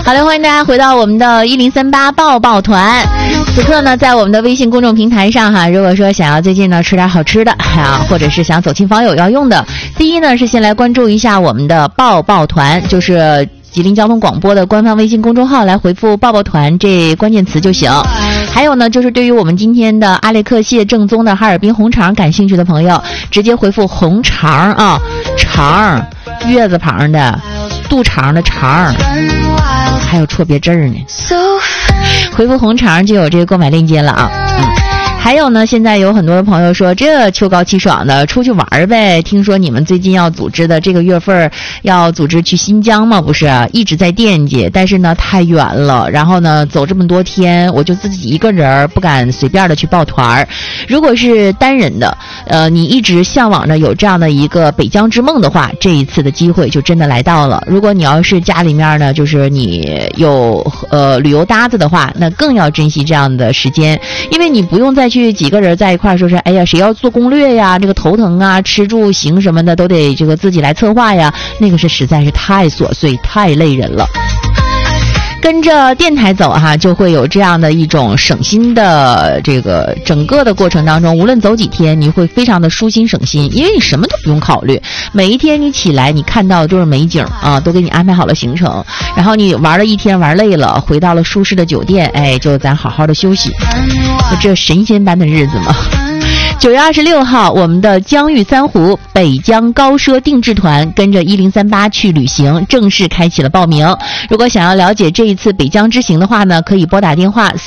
好的，欢迎大家回到我们的1038抱抱团。此刻呢，在我们的微信公众平台上哈，如果说想要最近呢吃点好吃的啊，或者是想走亲访友要用的，第一呢是先来关注一下我们的抱抱团，就是吉林交通广播的官方微信公众号，来回复抱抱团这关键词就行。还有呢，就是对于我们今天的阿列克谢正宗的哈尔滨红肠感兴趣的朋友，直接回复红肠啊，肠月字旁的肚肠的肠，还有错别字呢，回复红肠就有这个购买链接了啊。还有呢，现在有很多的朋友说，这秋高气爽的出去玩呗，听说你们最近要组织的这个月份要组织去新疆吗？不是，一直在惦记，但是呢太远了，然后呢走这么多天，我就自己一个人不敢随便的去抱团。如果是单人的你一直向往着有这样的一个北疆之梦的话，这一次的机会就真的来到了。如果你要是家里面呢，就是你有旅游搭子的话，那更要珍惜这样的时间，因为你不用再去几个人在一块说是哎呀谁要做攻略呀，这个头疼啊，吃住行什么的都得这个自己来策划呀，那个是实在是太琐碎太累人了。跟着电台走哈，就会有这样的一种省心的这个整个的过程当中，无论走几天你会非常的舒心省心，因为你什么都不用考虑，每一天你起来你看到的都是美景啊，都给你安排好了行程，然后你玩了一天玩累了，回到了舒适的酒店，哎，就咱好好的休息，这神仙般的日子嘛。9月26号，我们的疆域三湖北疆高奢定制团跟着1038去旅行正式开启了报名。如果想要了解这一次北疆之行的话呢，可以拨打电话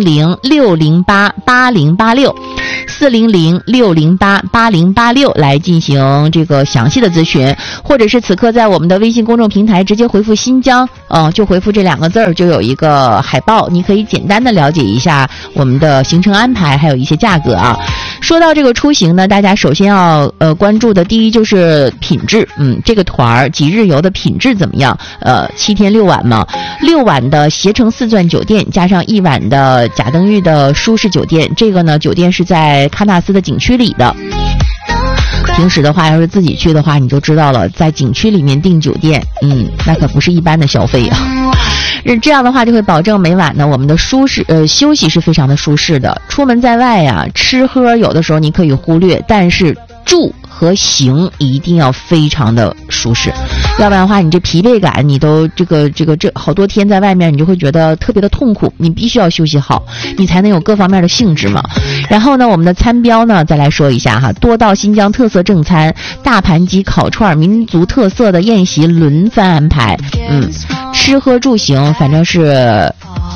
400-608-8086 400-608-8086来进行这个详细的咨询，或者是此刻在我们的微信公众平台直接回复新疆，就回复这2个字儿，就有一个海报，你可以简单的了解一下我们的行程安排，还有一些价格啊。说到这个出行呢，大家首先要关注的第一就是品质，这个团几日游的品质怎么样？7天6晚嘛，6晚的携程4钻酒店加上1晚的贾登峪的舒适酒店，这个呢酒店是在喀纳斯的景区里的。平时的话要是自己去的话，你就知道了，在景区里面订酒店那可不是一般的消费啊。这样的话就会保证每晚呢我们的舒适休息是非常的舒适的。出门在外呀，吃喝有的时候你可以忽略，但是住和行一定要非常的舒适，要不然的话你这疲惫感你都这好多天在外面你就会觉得特别的痛苦，你必须要休息好，你才能有各方面的兴致嘛。然后呢我们的餐标呢再来说一下哈，多道新疆特色正餐，大盘鸡烤串，民族特色的宴席轮番安排，吃喝住行反正是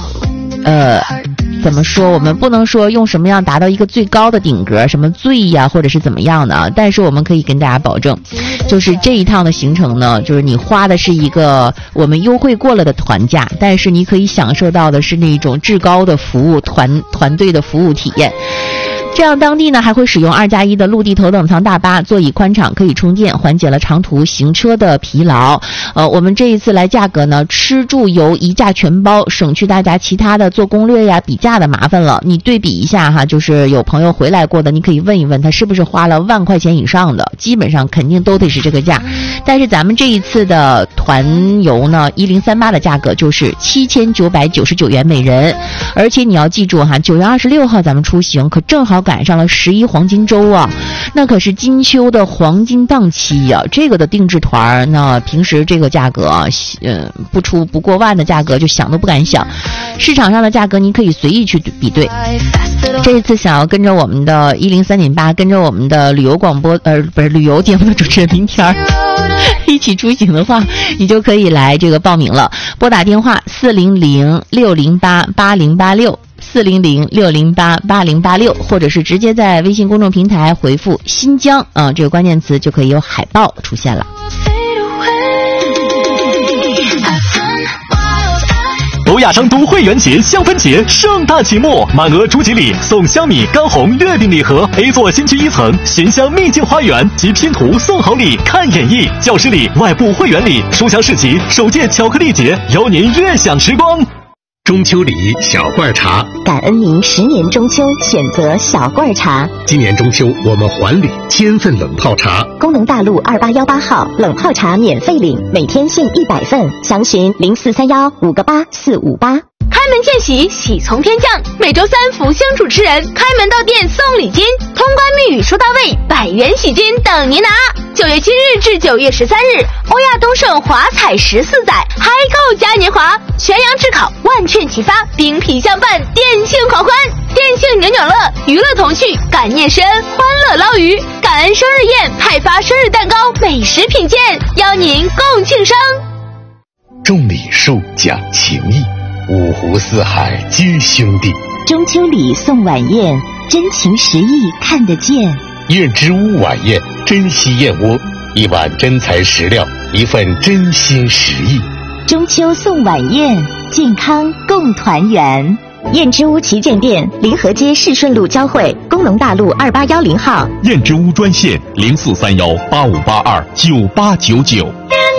怎么说，我们不能说用什么样达到一个最高的顶格，什么最呀或者是怎么样的啊，但是我们可以跟大家保证，就是这一趟的行程呢，就是你花的是一个我们优惠过了的团价，但是你可以享受到的是那种至高的服务，团队的服务体验。这样当地呢还会使用2+1的陆地头等舱大巴，座椅宽敞，可以充电，缓解了长途行车的疲劳。我们这一次来价格呢，吃住游一价全包，省去大家其他的做攻略呀比价的麻烦了。你对比一下哈，就是有朋友回来过的，你可以问一问他是不是花了1万块钱以上的，基本上肯定都得是这个价。但是咱们这一次的团游呢，1038的价格就是7999元每人，而且你要记住哈，9月26号咱们出行，可正好赶上了11黄金周啊，那可是金秋的黄金档期啊。这个的定制团那平时这个价格不过万的价格就想都不敢想，市场上的价格你可以随意去比对。这一次想要跟着我们的103.8，跟着我们的旅游广播不是旅游节目的主持人明天一起出行的话，你就可以来这个报名了。拨打电话400-608-8086 400-608-8086，或者是直接在微信公众平台回复新疆这个关键词，就可以有海报出现了。 欧亚商都会员节香氛节盛大启幕，满额主吉礼送香米、干红、月饼礼盒， A 座新区1层寻香秘境花园及拼图送好礼看演绎，教师礼、外部会员礼、书香市集首届巧克力节，邀您悦享时光。 中秋礼小罐茶， 感恩您10年中秋选择小罐茶。 今年中秋我们还礼1000份冷泡茶。 工农大路2818号冷泡茶免费领，每天限100份，详询0431-58458。 开门见喜，喜从天降。每周3福星主持人开门到店送礼金，通关密语说到位，100元喜金等您拿。9月7日至9月13日，欧亚东盛华彩14载，嗨购嘉年华，全阳智考，万券齐发，冰皮相伴，电庆狂欢，电庆扭扭乐，娱乐童趣，感念深，欢乐捞鱼，感恩生日宴，派发生日蛋糕，美食品鉴，邀您共庆生。 种礼树讲情谊，五湖四海皆兄弟。 中秋礼送晚宴，真情实意看得见。 燕之屋晚宴，珍稀燕窝，一碗真材实料，一份真心实意。 中秋送晚宴，健康共团圆。燕之屋旗舰店，临河街市顺路交汇，工农大路2810号。 燕之屋专线043185829899。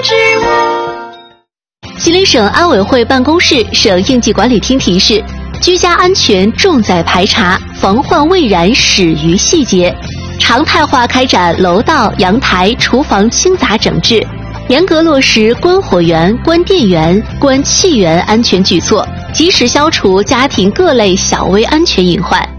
吉林省安委会办公室、省应急管理厅提示：居家安全重在排查，防患未然始于细节。常态化开展楼道、阳台、厨房清杂整治，严格落实关火源、关电源、关气源安全举措，及时消除家庭各类小微安全隐患。